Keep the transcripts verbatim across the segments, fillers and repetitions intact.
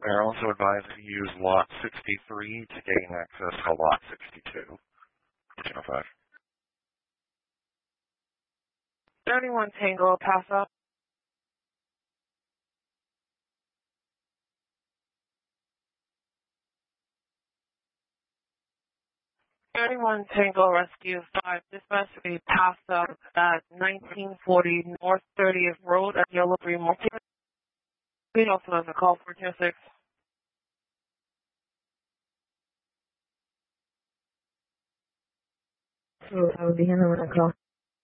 They're also advised to use lot sixty-three to gain access to lot sixty-two. fourteen oh five. thirty-one Tango, pass up. thirty-one Tango Rescue five, dispatch to be passed up at nineteen forty North thirtieth Road at Yellow Green Market. We also have a call for two oh six. So I will be handling a call.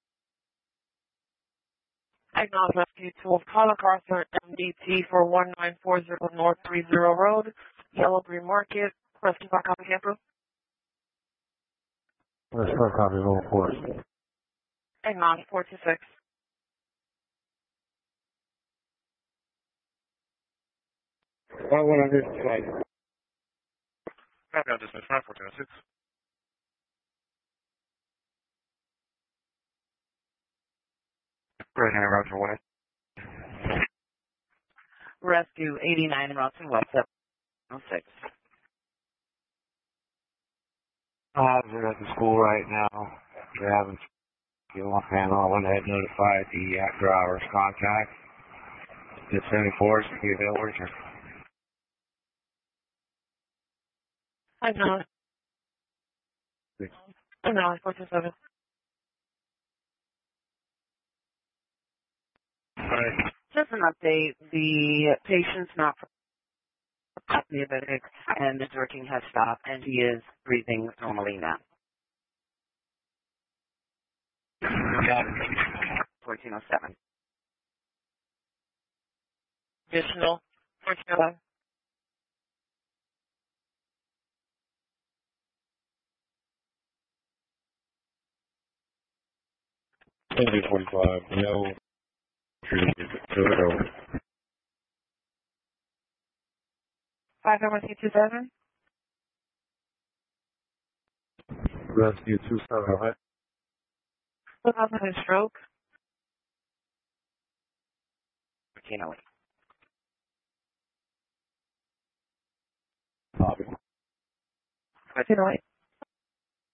Acknowledge Rescue two of Pollock Arthur M D T for one nine four zero North thirty Road, Yellow Green Market. Rescue by copy camper. Let's start copy roll force. Acknowledge four two six. Well, what on this side? Copy on dispatch five, fourteen oh six. Right hand route to west. Rescue eighty-nine route to west seven oh six. Uh, they're at the school right now. They're having get one panel. I went ahead and notified the after hours contact. The seventy-fours to be available. Acknowledge. Acknowledge four two seven. Right. Just an update, the patient's not diabetic and the jerking has stopped and he is breathing normally now. fourteen oh seven. Additional fourteen oh five. seventy forty-five. No. five number two two seven. Rescue two seven, right? What happened to stroke? fourteen oh eight. Copy. fourteen oh eight.